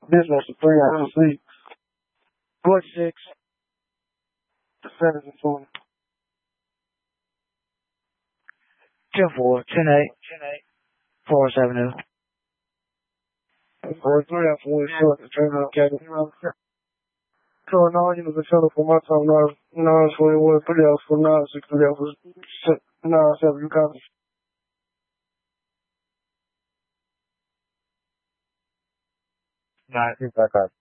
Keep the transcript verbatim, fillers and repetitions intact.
business for three hours sleep. Four six. The seven and twenty. Two four ten eight four seven zero. Four three and four short to turn out cabin. So now you know the shuttle for my time now nine twenty one three hours for nine six three hours nine seven you copy. Nine six back up.